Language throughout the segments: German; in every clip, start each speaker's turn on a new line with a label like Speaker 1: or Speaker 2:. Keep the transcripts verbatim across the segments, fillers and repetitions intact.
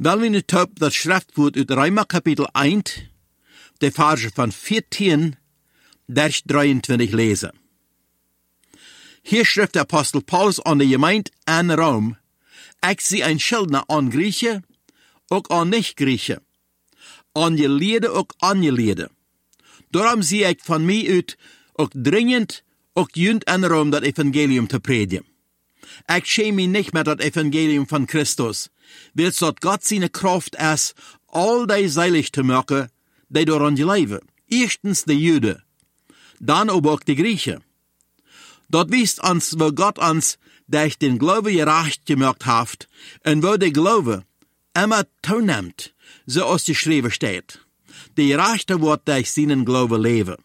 Speaker 1: Wel we nu op dat schriftwoord uit Römer kapitel één, de verse van veertien, vers drieëntwintig lezen. Hier schrijft de apostel Paulus aan de gemeente in Rom, ik zie een Schuldner aan Griechen, ook aan niet-Griechen, aan je leden, ook aan je leden. Daarom zie ik van mij uit, ook dringend, ook junt in Rom dat evangelium te predigen. Ik schäme mich niet met dat evangelium van Christus, wils dat God zijn kracht is, al die seilig te maken, die daaraan geloven. Eerstens de Juden, dan ook de Griechen. Dat wijst ons, wo Gott ons durch den Glaube gerecht gemacht heeft, en wo de Glaube immer toeneemt, zoals geschreven staat. De gerechte wordt durch seinen Glaube leven.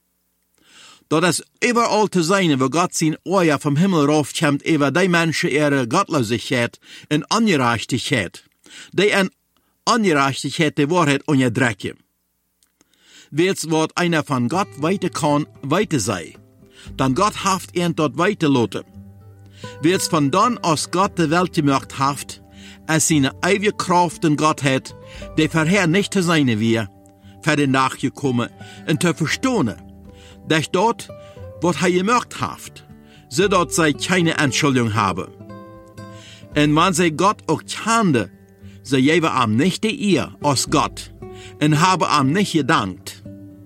Speaker 1: Dat is überall te zijn, wo Gott zijn oor vom Himmel raufkommt, über die Menschen ihre Gottlosigkeit en Ungerechtigkeit, die in Ungerechtigkeit die Wahrheit onderdrukken. Wils wat einer von Gott weiter kann, weiter sei, dann Gott haft ihn dort weiterlassen. Wils von dann aus Gott die Welt gemacht haft, als seine ewige Kraft in Gottheit, die vorher nicht zu sein wir, für den nachgekommen und zu verstehen, dass dort, was er gemacht haft, so dort sei keine Entschuldigung habe. Und wenn sie Gott auch kannte, so gebe am nicht die Ehr aus Gott und habe am nicht gedankt.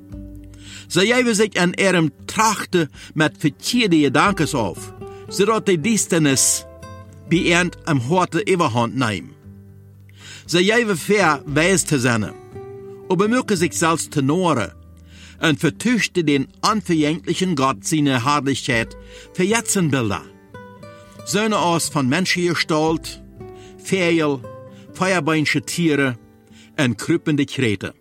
Speaker 1: So gebe sich an ihrem Trachte mit verkehrte Gedankens auf, so dort die Distanz bei ihnen am Horte Überhand nehmen. So gebe fair weis zu sein, und bemühe sich selbst zu noren, und vertüchte den unverjänglichen Gott seine Herrlichkeit für Jetzenbilder. Söhne aus von Menschengestalt, Vögel, feuerbeinische Tiere und krüppende Krete.